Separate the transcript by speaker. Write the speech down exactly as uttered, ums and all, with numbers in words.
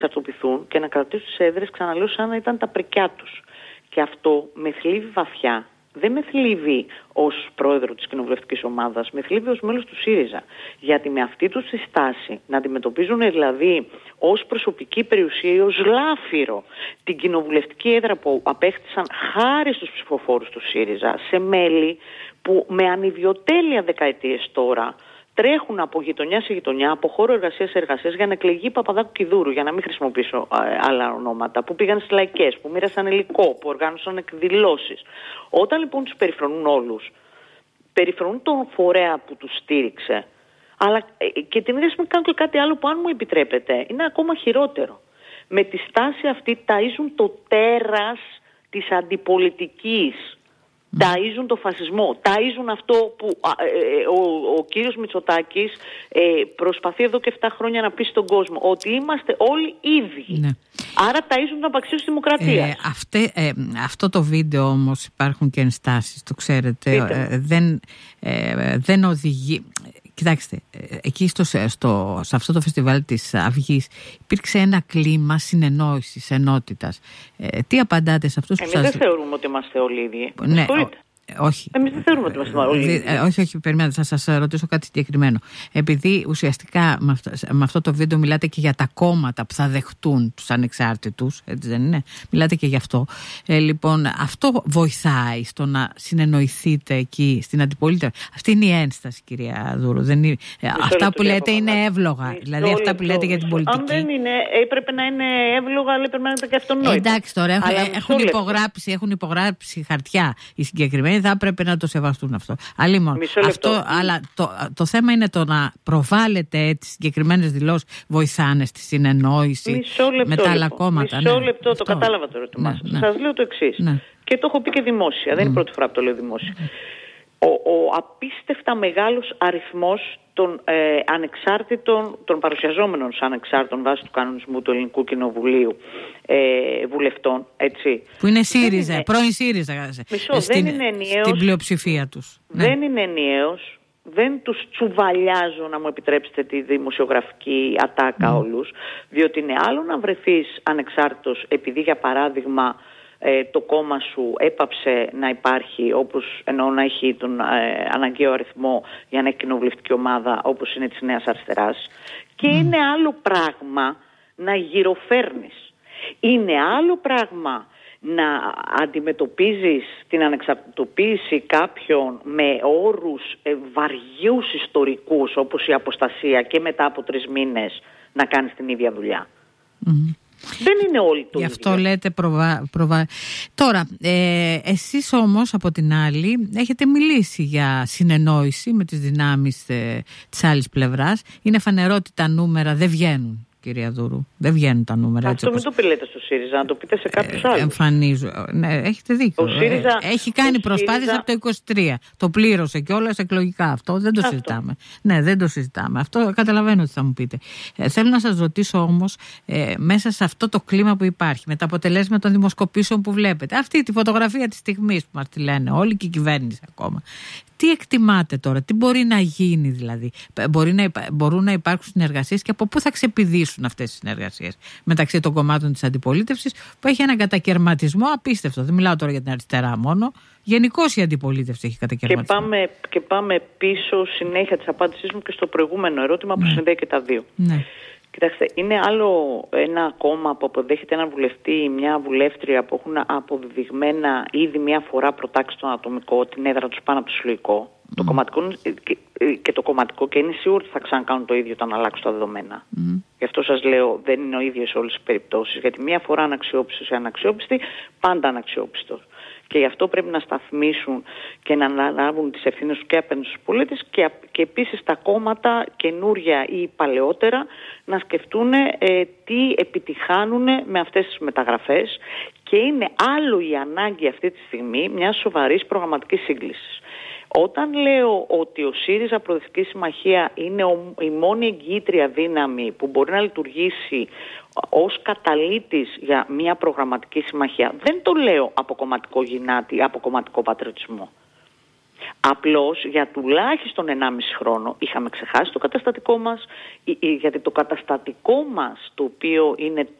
Speaker 1: εξαρτοποιηθούν και να κρατήσουν τις έδρες, ξαναλέω, σαν να ήταν τα πρικιά τους. Και αυτό με θλίβει βαθιά. Δεν με θλίβει ως πρόεδρο της κοινοβουλευτικής ομάδας, με θλίβει ως μέλος του ΣΥΡΙΖΑ. Γιατί με αυτή τους τη στάση να αντιμετωπίζουν δηλαδή ως προσωπική περιουσία ή ως λάφυρο την κοινοβουλευτική έδρα που απέκτησαν χάρη στους ψηφοφόρους του ΣΥΡΙΖΑ σε μέλη που με ανιδιοτέλεια δεκαετίες τώρα τρέχουν από γειτονιά σε γειτονιά, από χώρο εργασίας σε εργασίας για να εκλεγεί Παπαδάκου Κιδούρου, για να μην χρησιμοποιήσω άλλα ονόματα, που πήγαν στις λαϊκές, που μοίρασαν υλικό, που οργάνωσαν εκδηλώσεις. Όταν λοιπόν τους περιφρονούν όλους, περιφρονούν τον φορέα που τους στήριξε, αλλά και την ίδια στιγμή κάνουν και κάτι άλλο που, αν μου επιτρέπετε, είναι ακόμα χειρότερο. Με τη στάση αυτή ταΐζουν το τέρας της αντιπολιτικής. Ταΐζουν το φασισμό, ταΐζουν αυτό που ε, ο, ο κύριος Μητσοτάκης ε, προσπαθεί εδώ και επτά χρόνια να πει στον κόσμο, ότι είμαστε όλοι ίδιοι. Ναι. Άρα ταΐζουν την απαξίωση της δημοκρατίας.
Speaker 2: Ε, αυτέ, ε, αυτό το βίντεο όμως, υπάρχουν και ενστάσεις, το ξέρετε, ε, δεν, ε, δεν οδηγεί... Κοιτάξτε, εκεί στο, στο, σε αυτό το φεστιβάλ της Αυγής υπήρξε ένα κλίμα συνεννόησης, ενότητας. Ε, τι απαντάτε σε αυτούς που
Speaker 1: Εμείς
Speaker 2: σας...
Speaker 1: δεν θεωρούμε ότι είμαστε όλοι ίδιοι.
Speaker 2: Ναι, όχι.
Speaker 1: Εμείς δεν θεωρούμε ότι είμαστε όλοι ίδιοι.
Speaker 2: Ε, όχι, όχι, περιμένετε, θα σας ρωτήσω κάτι συγκεκριμένο. Επειδή ουσιαστικά με αυτό, με αυτό το βίντεο μιλάτε και για τα κόμματα που θα δεχτούν τους ανεξάρτητους, έτσι δεν είναι? Μιλάτε και γι' αυτό. Ε, λοιπόν, αυτό βοηθάει στο να συνεννοηθείτε εκεί στην αντιπολίτευση. Αυτή είναι η ένσταση, κυρία Δούρου. Δεν είναι, αυτά που λέτε είναι εύλογα. Μισό δηλαδή αυτά λεπτό, που λέτε μισό. για την πολιτική.
Speaker 1: Αν δεν είναι, έπρεπε να είναι εύλογα, αλλά έπρεπε να είναι και αυτονόητα.
Speaker 2: Εντάξει τώρα, έχουν, έχουν, υπογράψει, έχουν υπογράψει χαρτιά οι συγκεκριμένοι. Θα έπρεπε να το σεβαστούν αυτό. αυτό αλλά το, το θέμα είναι το να προβάλλετε έτσι συγκεκριμένες δηλώσεις βοηθάνε στη συνεννόηση
Speaker 1: λεπτό,
Speaker 2: με τα άλλα λοιπόν. κόμματα.
Speaker 1: Μισό
Speaker 2: ναι.
Speaker 1: λεπτό,
Speaker 2: αυτό.
Speaker 1: το κατάλαβα το ερώτημά
Speaker 2: ναι,
Speaker 1: σας.
Speaker 2: Ναι.
Speaker 1: Σας λέω το εξής. Ναι. Και το έχω πει και δημόσια. Mm. Δεν είναι η πρώτη φορά που το λέω δημόσια. Mm. Ο, ο απίστευτα μεγάλος αριθμός των ε, ανεξάρτητων, των παρουσιαζόμενων σαν ανεξάρτητων βάσει του κανονισμού του Ελληνικού Κοινοβουλίου ε, βουλευτών, έτσι.
Speaker 2: Που είναι ΣΥΡΙΖΑ, είναι... πρώην ΣΥΡΙΖΑ.
Speaker 1: Μισό,
Speaker 2: στην,
Speaker 1: δεν είναι ενιαίος,
Speaker 2: στην πλειοψηφία τους.
Speaker 1: Δεν
Speaker 2: ναι.
Speaker 1: είναι ενιαίος, δεν τους τσουβαλιάζω, να μου επιτρέψετε τη δημοσιογραφική ατάκα mm. όλους, διότι είναι άλλο να βρεθείς ανεξάρτητος επειδή, για παράδειγμα, Ε, το κόμμα σου έπαψε να υπάρχει, όπως εννοώ να έχει τον ε, αναγκαίο αριθμό για να έχει κοινοβουλευτική ομάδα, όπως είναι της Νέας Αριστεράς, και mm. είναι άλλο πράγμα να γυροφέρνεις. Είναι άλλο πράγμα να αντιμετωπίζεις την ανεξαρτητοποίηση κάποιων με όρους ε, βαριούς ιστορικούς, όπως η αποστασία, και μετά από τρεις μήνες να κάνεις την ίδια δουλειά. Mm. Δεν είναι όλοι το
Speaker 2: Γι'
Speaker 1: ίδιο.
Speaker 2: αυτό λέτε προβα... προβα... Τώρα, ε, εσείς όμως από την άλλη έχετε μιλήσει για συνεννόηση με τις δυνάμεις ε, της άλλης πλευράς. Είναι φανερό ότι τα νούμερα δεν βγαίνουν, κυρία Δούρου. Δεν βγαίνουν τα νούμερα.
Speaker 1: Αυτό
Speaker 2: έτσι,
Speaker 1: μην
Speaker 2: όπως...
Speaker 1: το πείτε στο ΣΥΡΙΖΑ, να το πείτε σε κάποιους
Speaker 2: ε,
Speaker 1: άλλους.
Speaker 2: Εμφανίζω. Ναι, έχετε δίκιο.
Speaker 1: ΣΥΡΙΖΑ,
Speaker 2: έχει κάνει προσπάθειες ΣΥΡΙΖΑ... από το είκοσι τρία. Το πλήρωσε κιόλας εκλογικά. Αυτό δεν το αυτό. συζητάμε. Ναι, δεν το συζητάμε. Αυτό καταλαβαίνω τι θα μου πείτε. Ε, θέλω να σας ρωτήσω όμως, ε, μέσα σε αυτό το κλίμα που υπάρχει, με τα αποτελέσματα των δημοσκοπήσεων που βλέπετε, αυτή τη φωτογραφία της στιγμής που μας τη λένε όλοι και η κυβέρνηση ακόμα. Τι εκτιμάτε τώρα, τι μπορεί να γίνει δηλαδή? Μπορεί να υπά... Μπορούν να υπάρξουν συνεργασίες και από πού θα ξεπηδήσουν αυτές οι συνεργασίες μεταξύ των κομμάτων της αντιπολίτευσης, που έχει έναν κατακαιρματισμό απίστευτο. Δεν μιλάω τώρα για την αριστερά μόνο. Γενικώς η αντιπολίτευση έχει κατακαιρματισμό.
Speaker 1: Και πάμε, και πάμε πίσω συνέχεια της απάντησής μου και στο προηγούμενο ερώτημα που ναι. συνδέει και τα δύο.
Speaker 2: Ναι.
Speaker 1: Κοιτάξτε, είναι άλλο ένα κόμμα που αποδέχεται ένα βουλευτή ή μια βουλεύτρια που έχουν αποδεδειγμένα ήδη μια φορά προτάξει τον ατομικό, την έδρα τους πάνω από το συλλογικό. Mm. Το κομματικό και, και το κομματικό, και είναι σίγουρο ότι θα ξανακάνουν το ίδιο όταν αλλάξουν τα δεδομένα. Mm. Γι' αυτό σας λέω, δεν είναι ο ίδιος σε όλες τις περιπτώσεις. Γιατί μια φορά αναξιόπιστος ή αναξιόπιστη, πάντα αναξιόπιστος. Και γι' αυτό πρέπει να σταθμίσουν και να αναλάβουν τις ευθύνες τους και απέναντι στους πολίτες, και, και επίσης τα κόμματα καινούρια ή παλαιότερα να σκεφτούν ε, τι επιτυχάνουν με αυτές τις μεταγραφές, και είναι άλλο η ανάγκη αυτή τη στιγμή μιας σοβαρής προγραμματικής σύγκλησης. Όταν λέω ότι ο ΣΥΡΙΖΑ Προοδευτική Συμμαχία είναι ο, η μόνη εγγυήτρια δύναμη που μπορεί να λειτουργήσει ως καταλύτης για μια προγραμματική συμμαχία, δεν το λέω από κομματικό γυνάτι ή από κομματικό πατριωτισμό. Απλώς για τουλάχιστον ενάμιση χρόνο είχαμε ξεχάσει το καταστατικό μας, γιατί το καταστατικό μας, το οποίο είναι